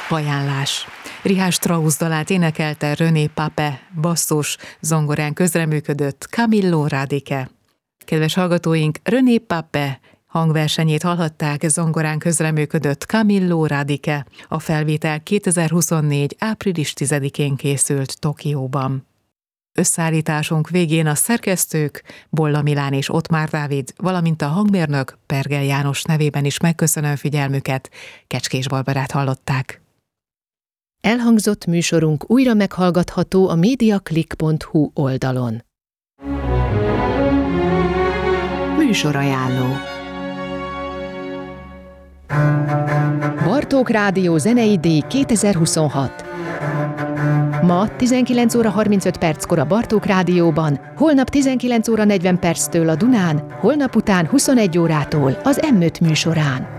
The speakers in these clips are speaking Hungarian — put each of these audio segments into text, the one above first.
Ajánlás. Richard Strauss dalát énekelte René Pape, basszus, zongorán közreműködött Camillo Radice. Kedves hallgatóink, René Pape hangversenyét hallhatták, zongorán közreműködött Camillo Radice. A felvétel 2024. április 10-én készült Tokióban. Összeállításunk végén a szerkesztők, Bolla Milán és Ottmár Dávid, valamint a hangmérnök Pergel János nevében is megköszönöm figyelmüket. Kecskés Barbarát hallották. Elhangzott műsorunk újra meghallgatható a mediaclick.hu oldalon. Műsorajánló. Bartók Rádió zenei díj 2026. Ma 19 óra 35 perckor a Bartók Rádióban, holnap 19 óra 40 perctől a Dunán, holnap után 21 órától az M5 műsorán.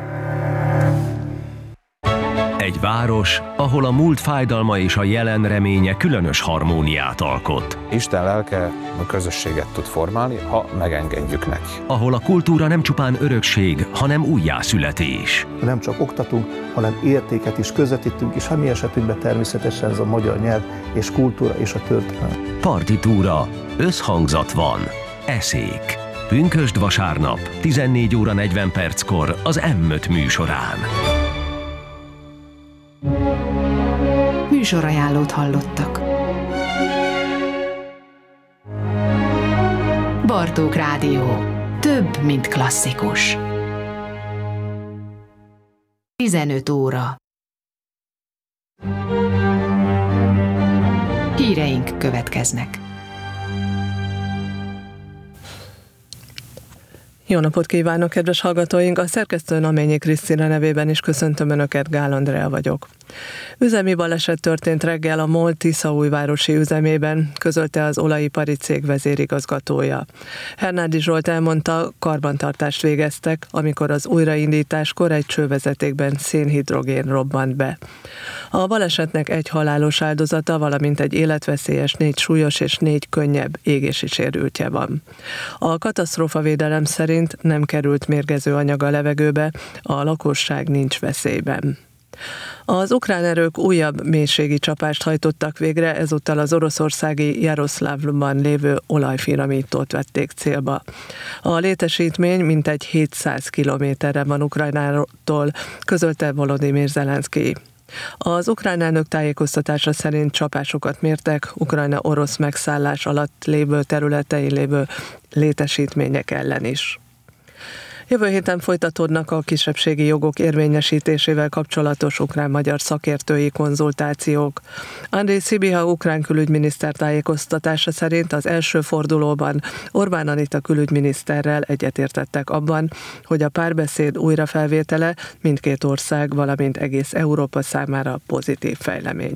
Egy város, ahol a múlt fájdalma és a jelen reménye különös harmóniát alkot. Isten lelke a közösséget tud formálni, ha megengedjük neki. Ahol a kultúra nem csupán örökség, hanem újjászületés. Nem csak oktatunk, hanem értéket is közvetítünk, és ha mi esetünkben természetesen ez a magyar nyelv és kultúra és a történelem. Partitúra, összhangzat van, eszék. Pünkösd vasárnap, 14 óra 40 perckor az M5 műsorán. Műsorajánlót hallottak. Bartók Rádió. Több, mint klasszikus. 15 óra. Híreink következnek. Jó napot kívánok, kedves hallgatóink! A szerkesztő Naményi Krisztina nevében is köszöntöm Önöket, Gál Andrea vagyok. Üzemi baleset történt reggel a MOL Tiszaújvárosi üzemében, közölte az olajipari cég vezérigazgatója. Hernádi Zsolt elmondta, karbantartást végeztek, amikor az újraindításkor egy csővezetékben szénhidrogén robbant be. A balesetnek egy halálos áldozata, valamint egy életveszélyes, 4 súlyos és 4 könnyebb égési sérültje van. A katasztrófavédelem szerint nem került mérgező anyag a levegőbe, a lakosság nincs veszélyben. Az ukrán erők újabb mélységi csapást hajtottak végre, ezúttal az oroszországi Jaroszlavlban lévő olajfinomítót vették célba. A létesítmény mintegy 700 kilométerre van Ukrajnától, közölte Volodymyr Zelenszkij. Az ukrán elnök tájékoztatása szerint csapásokat mértek Ukrajna orosz megszállás alatt lévő területein lévő létesítmények ellen is. Jövő héten folytatódnak a kisebbségi jogok érvényesítésével kapcsolatos ukrán-magyar szakértői konzultációk. Andrej Szibiha ukrán külügyminiszter tájékoztatása szerint az első fordulóban Orbán Anita külügyminiszterrel egyetértettek abban, hogy a párbeszéd újrafelvétele mindkét ország, valamint egész Európa számára pozitív fejlemény.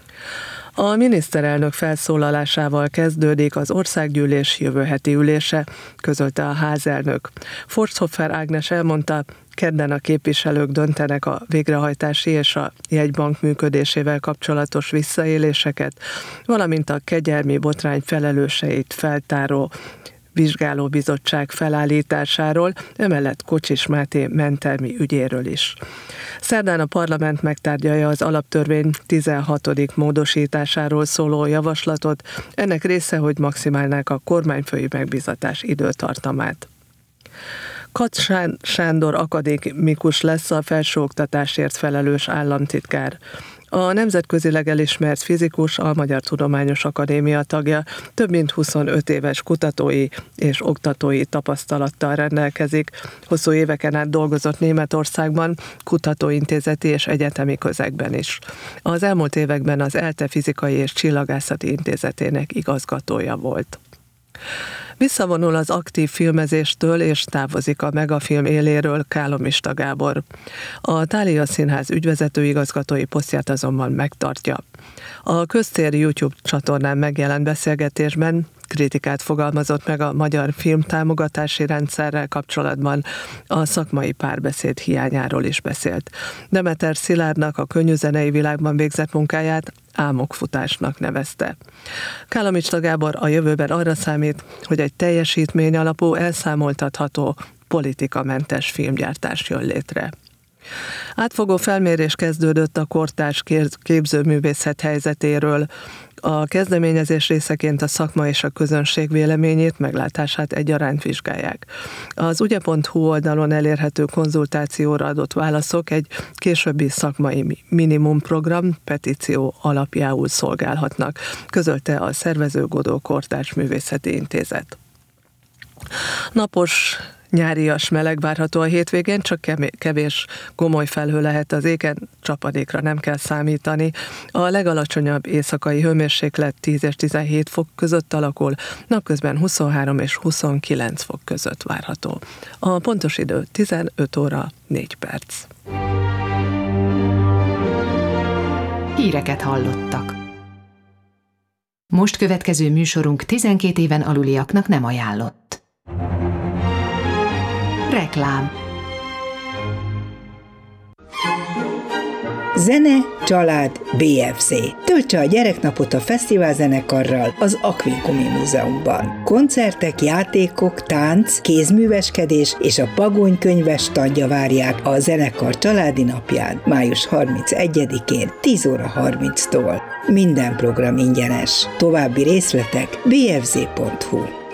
A miniszterelnök felszólalásával kezdődik az országgyűlés jövő heti ülése, közölte a házelnök. Forsthofer Ágnes elmondta, kedden a képviselők döntenek a végrehajtási és a jegybank működésével kapcsolatos visszaéléseket, valamint a kegyelmi botrány felelőseit feltáró vizsgálóbizottság felállításáról, emellett Kocsis Máté mentelmi ügyéről is. Szerdán a parlament megtárgyalja az alaptörvény 16. módosításáról szóló javaslatot, ennek része, hogy maximálnák a kormányfői megbízatás időtartamát. Katz Sándor akadémikus lesz a felsőoktatásért felelős államtitkár. A nemzetközileg elismert fizikus, a Magyar Tudományos Akadémia tagja, több mint 25 éves kutatói és oktatói tapasztalattal rendelkezik. Hosszú éveken át dolgozott Németországban, kutatóintézeti és egyetemi közegben is. Az elmúlt években az ELTE Fizikai és Csillagászati Intézetének igazgatója volt. Visszavonul az aktív filmezéstől és távozik a Megafilm éléről Kálomista Gábor. A Thália Színház ügyvezető igazgatói posztját azonban megtartja. A Köztér YouTube csatornán megjelent beszélgetésben kritikát fogalmazott meg a magyar filmtámogatási rendszerrel kapcsolatban, a szakmai párbeszéd hiányáról is beszélt. Demeter Szilárdnak a könnyűzenei világban végzett munkáját álmokfutásnak nevezte. Kálomista Gábor a jövőben arra számít, hogy egy teljesítmény alapú, elszámoltatható, politikamentes filmgyártás jön létre. Átfogó felmérés kezdődött a kortárs képzőművészet helyzetéről. A kezdeményezés részeként a szakma és a közönség véleményét, meglátását egyaránt vizsgálják. Az ugye.hu oldalon elérhető konzultációra adott válaszok egy későbbi szakmai minimumprogram petíció alapjául szolgálhatnak, közölte a szervező Godó Kortárs Művészeti Intézet. Napos, nyárias meleg várható a hétvégén, csak kevés gomoly felhő lehet az égen, csapadékra nem kell számítani. A legalacsonyabb éjszakai hőmérséklet 10 és 17 fok között alakul, napközben 23 és 29 fok között várható. A pontos idő 15 óra 4 perc. Híreket hallottak. Most következő műsorunk 12 éven aluliaknak nem ajánlott. Reklám. Zene, család, BFC. Töltse a gyereknapot a fesztiválzenekarral az Akvinkumi Múzeumban. Koncertek, játékok, tánc, kézműveskedés és a Pagony könyves standja várják a zenekar családi napján, május 31-én 10 óra 30-tól. Minden program ingyenes. További részletek bfz.hu.